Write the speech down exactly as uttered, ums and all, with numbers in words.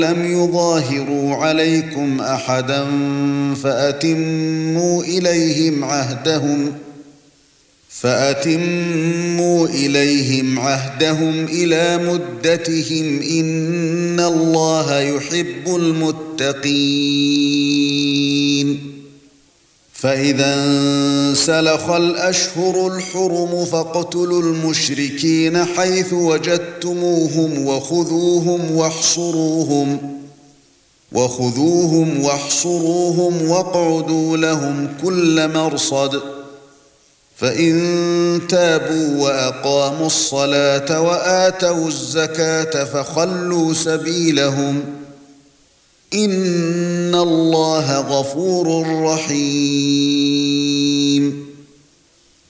لم يظاهروا عليكم أحدا فأتموا إليهم عهدهم فأتموا إليهم عهدهم إلى مدتهم إن الله يحب المتقين فإذا انسلخ الأشهر الحرم فاقتلوا المشركين حيث وجدتموهم وخذوهم واحصروهم وخذوهم واحصروهم واقعدوا لهم كل مرصد فإن تابوا وأقاموا الصلاة وآتوا الزكاة فخلوا سبيلهم إن الله غفور رحيم